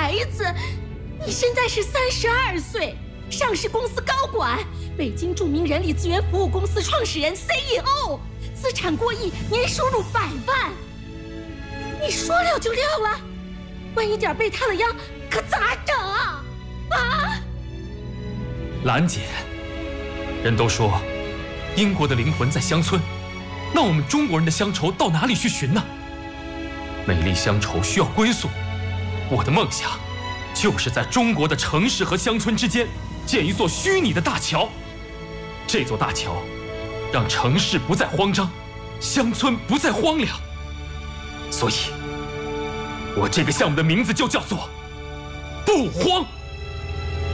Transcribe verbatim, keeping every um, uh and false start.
孩子，你现在是三十二岁，上市公司高管，北京著名人力资源服务公司创始人 C E O， 资产过亿，年收入百万。你说撂就撂了，万一点被他的殃，可咋整啊？啊！ 兰姐，人都说英国的灵魂在乡村，那我们中国人的乡愁到哪里去寻呢？美丽乡愁需要归宿，我的梦想就是在中国的城市和乡村之间建一座虚拟的大桥。这座大桥让城市不再慌张，乡村不再荒凉。所以，我这个项目的名字就叫做“不慌”。